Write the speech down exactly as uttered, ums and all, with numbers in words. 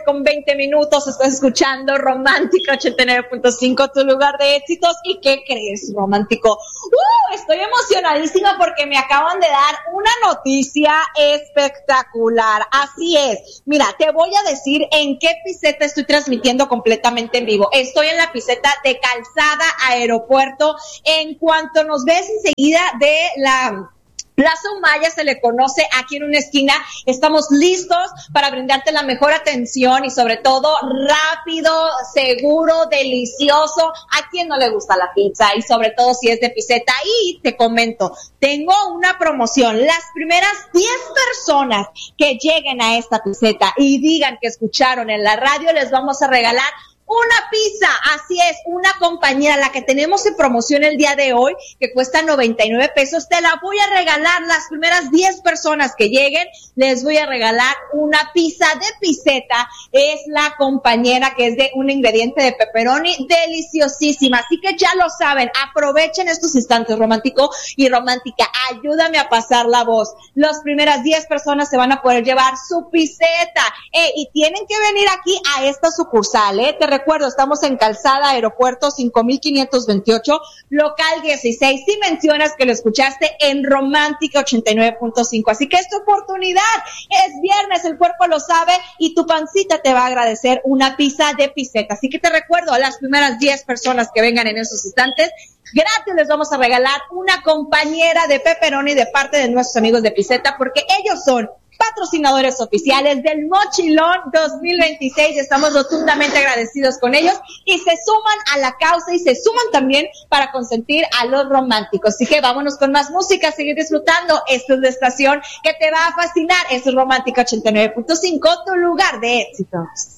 con veinte minutos, estás escuchando Romántica ochenta y nueve punto cinco, tu lugar de éxitos. ¿Y qué crees, Romántico? Uh, estoy emocionadísima porque me acaban de dar una noticia espectacular. Así es. Mira, te voy a decir en qué piseta estoy transmitiendo completamente en vivo. Estoy en la piseta de Calzada Aeropuerto. En cuanto nos ves enseguida de la Plaza Humaya, se le conoce aquí en una esquina, estamos listos para brindarte la mejor atención y sobre todo rápido, seguro, delicioso. ¿A quién no le gusta la pizza? Y sobre todo si es de piseta. Y te comento, tengo una promoción. Las primeras diez personas que lleguen a esta piseta y digan que escucharon en la radio, les vamos a regalar una pizza. Así es, una compañera, la que tenemos en promoción el día de hoy, que cuesta noventa y nueve pesos, te la voy a regalar. Las primeras diez personas que lleguen, les voy a regalar una pizza de piseta. Es la compañera que es de un ingrediente de pepperoni deliciosísima. Así que ya lo saben, aprovechen estos instantes, Romántico y Romántica. Ayúdame a pasar la voz. Las primeras diez personas se van a poder llevar su piseta. Eh, y tienen que venir aquí a esta sucursal, ¿eh? Te recuerdo, estamos en Calzada Aeropuerto cinco mil quinientos veintiocho, local dieciséis, si mencionas que lo escuchaste en Romántica ochenta y nueve punto cinco. Así que es tu oportunidad, es viernes, el cuerpo lo sabe y tu pancita te va a agradecer una pizza de piseta. Así que te recuerdo, a las primeras diez personas que vengan en esos instantes, gratis les vamos a regalar una compañera de pepperoni de parte de nuestros amigos de Piseta, porque ellos son patrocinadores oficiales del Mochilón dos mil veintiséis. Estamos rotundamente agradecidos con ellos y se suman a la causa y se suman también para consentir a los románticos. Así que vámonos con más música, seguir disfrutando. Esta es la estación que te va a fascinar. Es Romántica ochenta y nueve punto cinco, tu lugar de éxitos.